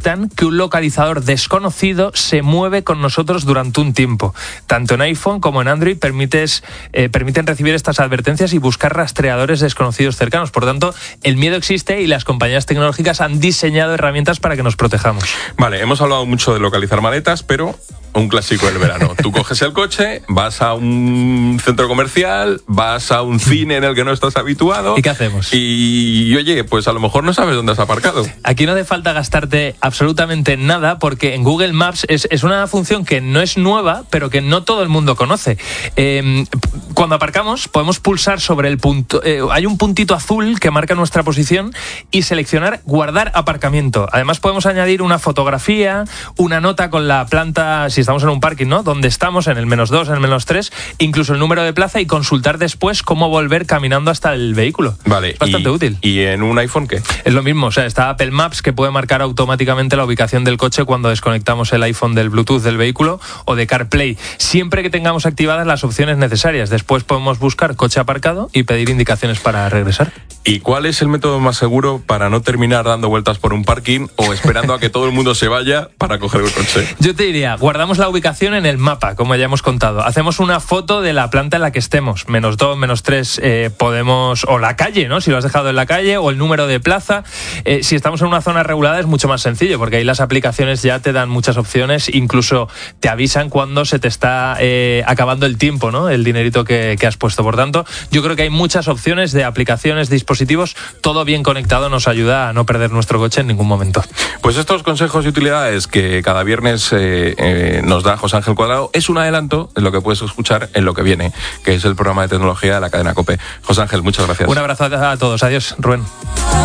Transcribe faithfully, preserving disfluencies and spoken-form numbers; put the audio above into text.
detectan que un localizador desconocido se mueve con nosotros durante un tiempo. Tanto en iPhone como en Android permites, eh, permiten recibir estas advertencias y buscar rastreadores desconocidos cercanos. Por tanto, el miedo existe y las compañías tecnológicas han diseñado herramientas para que nos protejamos. Vale, hemos hablado mucho de localizar maletas, pero un clásico del verano. Tú coges el coche, vas a un centro comercial, vas a un cine en el que no estás habituado. ¿Y qué hacemos? Y, y oye, pues a lo mejor no sabes dónde has aparcado. Aquí no hace falta gastarte absolutamente nada, porque en Google Maps es, es una función que no es nueva, pero que no todo el mundo conoce. Eh, cuando aparcamos, podemos pulsar sobre el punto. Eh, hay un puntito azul que marca nuestra posición y seleccionar guardar aparcamiento. Además, podemos añadir una fotografía, una nota con la planta, si estamos en un parking, ¿no? Donde estamos, en el menos dos, en el menos tres, incluso el número de plaza, y consultar después cómo volver caminando hasta el vehículo. Vale. Es bastante y, útil. ¿Y en un iPhone qué? Es lo mismo, o sea, está Apple Maps, que puede marcar automáticamente la ubicación del coche cuando desconectamos el iPhone del Bluetooth del vehículo, o de CarPlay, siempre que tengamos activadas las opciones necesarias. Después podemos buscar coche aparcado y pedir indicaciones para regresar. ¿Y cuál es el método más seguro para no terminar dando vueltas por un parking o esperando a que todo el mundo se vaya para coger el coche? Yo te diría, guardamos la ubicación en el mapa, como ya hemos contado. Hacemos una foto de la planta en la que estemos. Menos dos, menos tres, eh, podemos... O la calle, ¿no? Si lo has dejado en la calle, o el número de plaza. Eh, si estamos en una zona regulada es mucho más sencillo, porque ahí las aplicaciones ya te dan muchas opciones, incluso te avisan cuando se te está eh, acabando el tiempo, ¿no? El dinerito que, que has puesto. Por tanto, yo creo que hay muchas opciones de aplicaciones, dispositivos, todo bien conectado nos ayuda a no perder nuestro coche en ningún momento. Pues estos consejos y utilidades que cada viernes eh, eh, nos da José Ángel Cuadrado es un adelanto de lo que puedes escuchar en Lo que viene, que es el programa de tecnología de la cadena COPE. José Ángel, muchas gracias. Un abrazo a todos. Adiós, Rubén.